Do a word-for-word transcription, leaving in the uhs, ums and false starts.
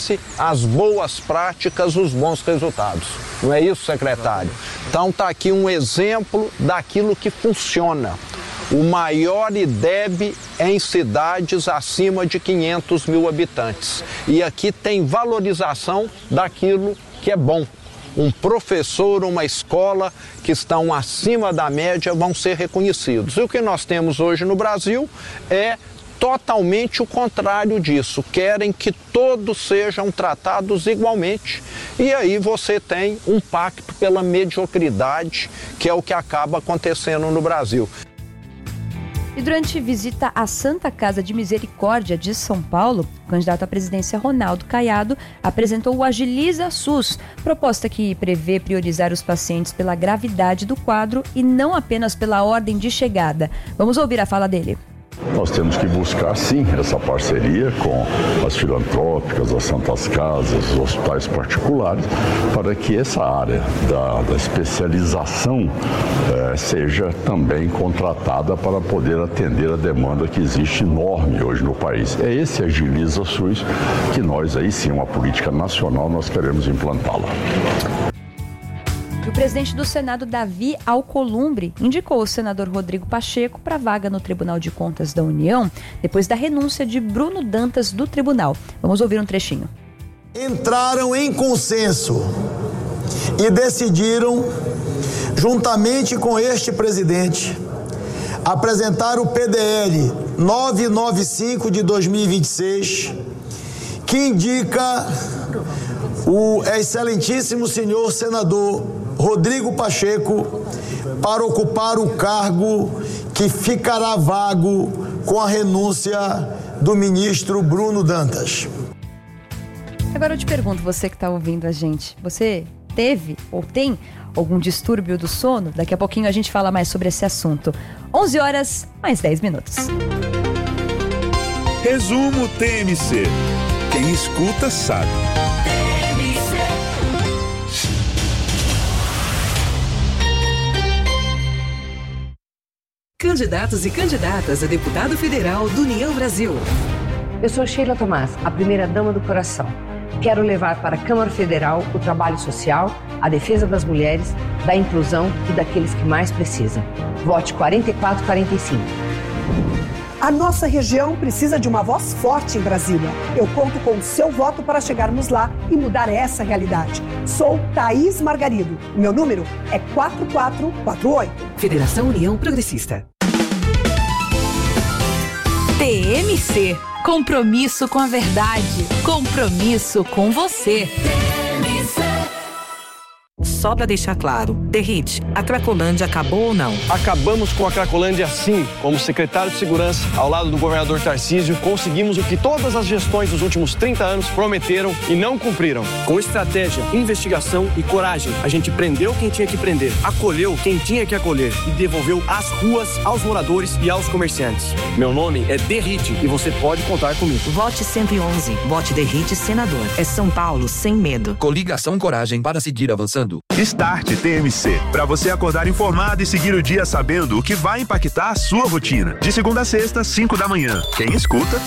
reconhece as boas práticas, os bons resultados. Não é isso, secretário? Então está aqui um exemplo daquilo que funciona. O maior I D E B em cidades acima de quinhentos mil habitantes. E aqui tem valorização daquilo que é bom. Um professor, uma escola que estão acima da média vão ser reconhecidos. E o que nós temos hoje no Brasil é totalmente o contrário disso. Querem que todos sejam tratados igualmente. E aí você tem um pacto pela mediocridade, que é o que acaba acontecendo no Brasil. E durante visita à Santa Casa de Misericórdia de São Paulo, o candidato à presidência Ronaldo Caiado apresentou o Agiliza SUS, proposta que prevê priorizar os pacientes pela gravidade do quadro e não apenas pela ordem de chegada. Vamos ouvir a fala dele. Nós temos que buscar, sim, essa parceria com as filantrópicas, as santas casas, os hospitais particulares, para que essa área da, da especialização eh, seja também contratada para poder atender a demanda que existe enorme hoje no país. É esse Agiliza SUS que nós, aí sim, uma política nacional, nós queremos implantá-la. O presidente do Senado, Davi Alcolumbre, indicou o senador Rodrigo Pacheco para a vaga no Tribunal de Contas da União, depois da renúncia de Bruno Dantas do tribunal. Vamos ouvir um trechinho. Entraram em consenso e decidiram, juntamente com este presidente, apresentar o P D L novecentos e noventa e cinco de dois mil e vinte e seis, que indica o excelentíssimo senhor senador Rodrigo Pacheco para ocupar o cargo que ficará vago com a renúncia do ministro Bruno Dantas. Agora eu te pergunto, você que está ouvindo a gente, você teve ou tem algum distúrbio do sono? Daqui a pouquinho a gente fala mais sobre esse assunto. onze horas, mais dez minutos. Resumo T M C. Quem escuta sabe. Candidatos e candidatas a deputado federal do União Brasil. Eu sou Sheila Tomás, a primeira-dama do coração. Quero levar para a Câmara Federal o trabalho social, a defesa das mulheres, da inclusão e daqueles que mais precisam. Vote quarenta e quatro quarenta e cinco. A nossa região precisa de uma voz forte em Brasília. Eu conto com o seu voto para chegarmos lá e mudar essa realidade. Sou Thaís Margarido. O meu número é quatro quatro quatro oito. Federação União Progressista. T M C. Compromisso com a verdade. Compromisso com você. Só para deixar claro, Derrite, a Cracolândia acabou ou não? Acabamos com a Cracolândia sim. Como secretário de Segurança, ao lado do governador Tarcísio, conseguimos o que todas as gestões dos últimos trinta anos prometeram e não cumpriram. Com estratégia, investigação e coragem, a gente prendeu quem tinha que prender, acolheu quem tinha que acolher e devolveu as ruas aos moradores e aos comerciantes. Meu nome é Derrite e você pode contar comigo. Vote cento e onze. Vote Derrite Senador. É São Paulo sem medo. Coligação Coragem para seguir avançando. Start T M C, para você acordar informado e seguir o dia sabendo o que vai impactar a sua rotina. De segunda a sexta, cinco da manhã. Quem escuta